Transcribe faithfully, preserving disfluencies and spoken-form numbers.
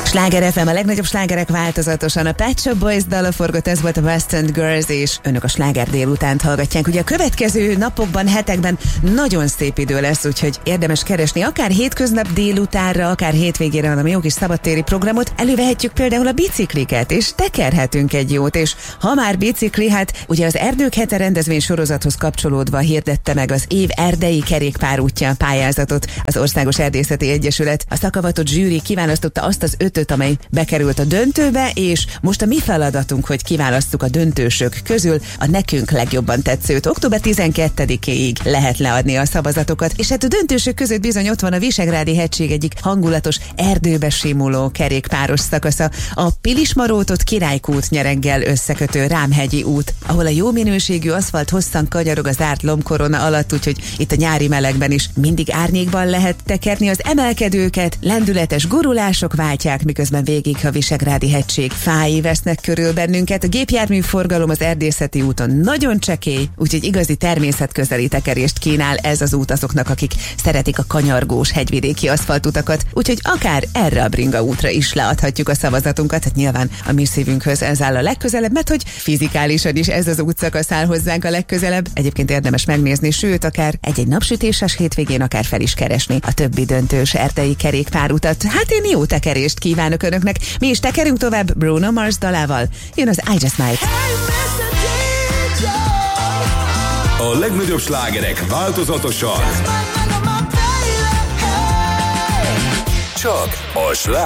Sláger ef em, a legnagyobb slágerek változatosan. A Pet Shop Boys dala forgott, ez volt a West End Girls, és önök a sláger délutánt hallgatják. Ugye a következő napokban, hetekben nagyon szép idő lesz, úgyhogy érdemes keresni akár hétköznap délutánra, akár hétvégére valami jó kis szabadtéri programot. Elővehetjük például a bicikliket, és tekerhetünk egy jót, és ha már bicikli, hát ugye az Erdők hete rendezvény sorozathoz kapcsolódva hirdette meg az év erdei kerékpárútja pályázatot az Országos Erdészeti Egyesület. A szakavatott zsűri kiválasztotta azt az ötöt, amely bekerült a döntőbe, és most a mi feladatunk, hogy kiválasztjuk a döntősök közül a nekünk legjobban tetszőt. október tizenkettedikéig lehet leadni a szavazatokat, és hát a döntősök között bizony ott van a Visegrádi hegység egyik hangulatos, erdőbe simuló kerékpáros szakasza, a Pilismarótot Királykút Nyereggel összekötő Rámhegyi út, ahol a jó minőségű aszfalt hosszan kanyarog a zárt lombkorona alatt, úgyhogy itt a nyári melegben is mindig árnyékban lehet tekerni az emelkedőket, lendületes gurulások váltják, miközben végig a Visegrádi hegység fái vesznek körül bennünket. A gépjármű forgalom az erdészeti úton nagyon csekély, úgyhogy igazi természetközeli tekerést kínál ez az út azoknak, akik szeretik a kanyargós hegyvidéki aszfaltutakat, úgyhogy akár erre a bringa útra is leadhatjuk a szavazatunkat. Hát nyilván a mi szívünkhöz ez áll a legközelebb, mert hogy fizikálisan is ez az útszakasz áll hozzánk a legközelebb. Egyébként érdemes megnézni, sőt, akár egy-egy napsütéses hétvégén akár fel is keresni a többi döntős erdei kerékpárutat. Hát én jó tekerést kívánok önöknek. Mi is tekerünk tovább Bruno Mars dalával. Jön az I Just Might. A legnagyobb slágerek változatosan. Csak a Sláger